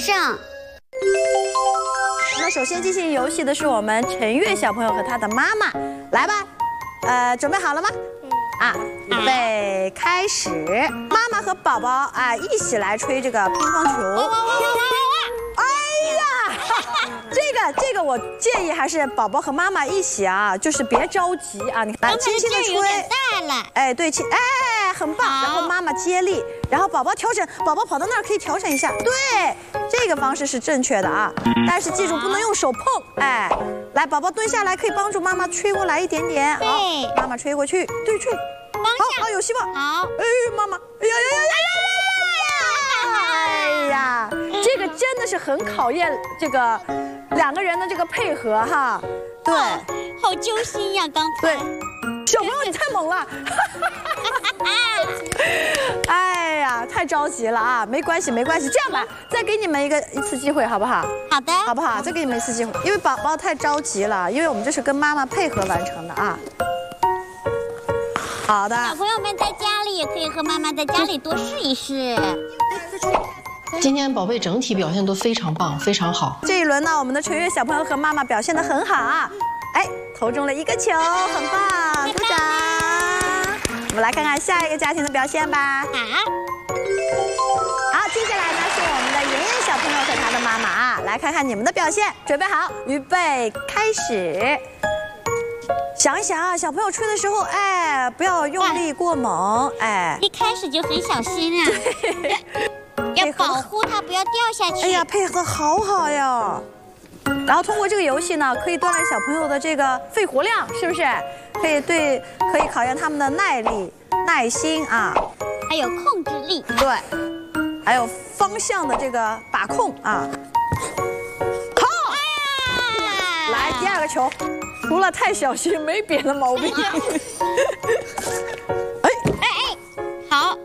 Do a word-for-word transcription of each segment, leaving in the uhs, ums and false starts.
胜。 那首先进行游戏的是我们陈月小朋友和他的妈妈，来吧，呃，准备好了吗？啊，预备，开始！妈妈和宝宝啊一起来吹这个乒乓球。哎呀，这个这个我建议还是宝宝和妈妈一起啊，就是别着急啊，你来轻轻的吹。 有点大了。 哎，对，轻，哎，很棒。然后妈妈接力，然后宝宝调整，宝宝跑到那儿可以调整一下。对，这个方式是正确的啊，但是记住不能用手碰。哎，来，宝宝蹲下来，可以帮助妈妈吹过来一点点。好，妈妈吹过去，对，吹。好，好，有希望。 好， 哎，妈妈，哎呀呀呀呀呀！哎呀，这个真的是很考验这个两个人的这个配合哈。对， 好揪心呀，刚才。 对，小朋友你太猛了。哎呀，太着急了啊！没关系，没关系，这样吧，再给你们一个一次机会，好不好？ 好的， 好不好？再给你们一次机会，因为宝宝太着急了，因为我们这是跟妈妈配合完成的啊。好的。 小朋友们在家里也可以和妈妈在家里多试一试。 今天宝贝整体表现都非常棒，非常好。 这一轮呢，我们的陈月小朋友和妈妈表现得很好啊！哎，投中了一个球，很棒，鼓掌。我们来看看下一个家庭的表现吧。 好。 好，接下来呢是我们的妍妍小朋友和他的妈妈啊，来看看你们的表现。准备好，预备，开始。想一想啊，小朋友吹的时候，哎，不要用力过猛，哎。 一开始就很小心啊。要保护它不要掉下去。 哎呀，配合好好呀！然后通过这个游戏呢，可以锻炼小朋友的这个肺活量，是不是？可以对，可以考验他们的耐力、耐心啊， 还有控制力。 对，还有方向的这个把控啊。好， 哎呀， 来第二个球，除了太小心，没别的毛病。 哎哎哎，好。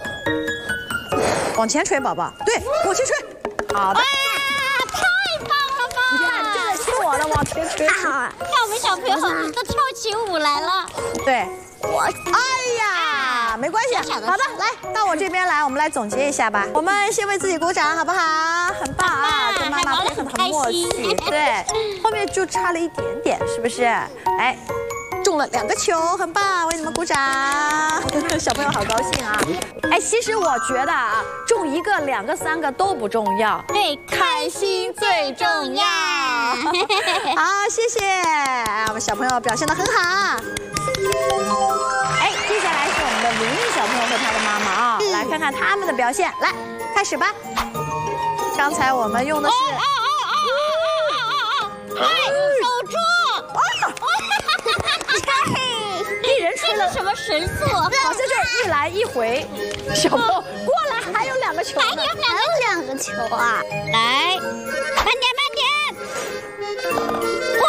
往前吹，宝宝，对，往前吹，好的。 哇，太棒了吧！ 你看，这个是我的，往前吹。 看我们小朋友都跳起舞来了。 对，我，哎呀，没关系。好的，来到我这边来，我们来总结一下吧。我们先为自己鼓掌，好不好？很棒啊，跟妈妈配合很默契。对，后面就差了一点点，是不是？哎。中了两个球，很棒，为你们鼓掌！小朋友好高兴啊！哎，其实我觉得啊，中一个、两个、三个都不重要， 对，开心最重要。 好，谢谢，我们小朋友表现得很好。哎，接下来是我们的林林小朋友和他的妈妈啊，嗯、来看看他们的表现。来，开始吧。刚才我们用的是， 哦哦哦哦哦哦哦！哎，守住！ 一人吹了什么神速？ 好像是一来一回，小朋友过来还有两个球， 还有两个两个球啊！来，慢点慢点！哇，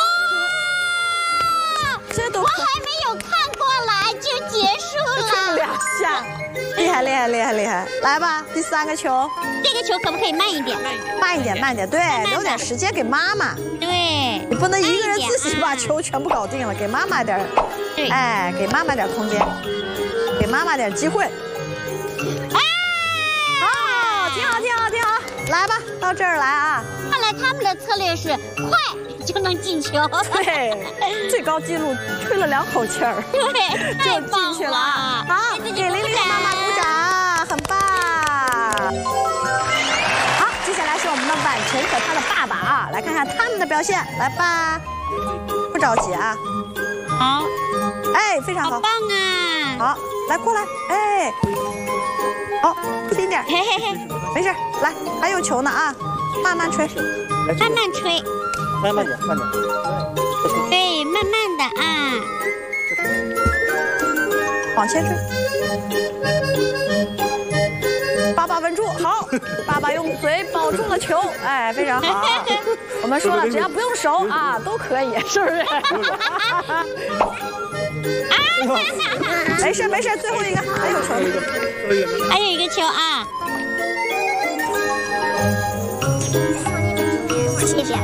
这都我还没有看过来就结束了， 两下，厉害厉害厉害厉害！来吧，第三个球， 这个球可不可以慢一点？ 慢一点慢一点，对，留点时间给妈妈。 对， 你不能一个人自己把球全部搞定了，给妈妈点。 对， 哎，给妈妈点空间，给妈妈点机会。 啊！ 好，挺好，挺好，挺好。来吧，到这儿来啊！ 看来他们的策略是快就能进球。 对，最高纪录吹了两口气儿， 对， 就进去了啊！好，给琳琳的妈妈鼓掌，很棒。好，接下来是我们的婉晨和他的爸爸啊，来看看他们的表现。来吧，不着急啊。 好， 哎，非常好， 好棒啊！ 好，来过来，哎，好，轻点， 嘿嘿嘿， 没事，来，还有球呢啊，慢慢吹， 慢慢吹， 慢慢点，慢点， 对，慢慢的啊， 往前吹，爸爸稳住，好，爸爸用嘴保住了球，哎，非常好。我们说了，只要不用手啊，都可以，是不是？没事没事，最后一个还有球， 还有一个球啊！谢谢。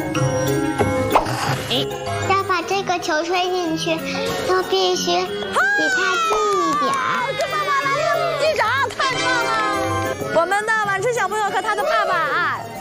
哎， 要把这个球吹进去，都必须离它近一点。 跟爸爸来个击掌，太棒了！我们的婉晨小朋友和他的爸爸啊。